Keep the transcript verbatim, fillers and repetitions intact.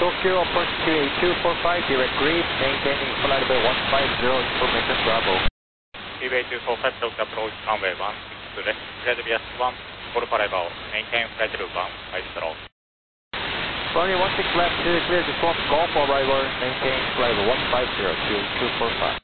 Tokyo, approach to eight two four five, direct grid, maintaining flight level one five zero, information Bravo. T V eight two four five, Tokyo approach runway one six left, clear to V S one, Alpha level, maintain flight level one five zero. Runway one six left, clear to swap Golf arrival, maintain flight level one five zero, two two four five.